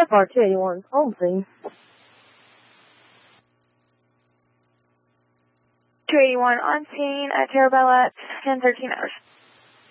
FR 281, home scene. 281 on scene at Terabella at 10:13 hours.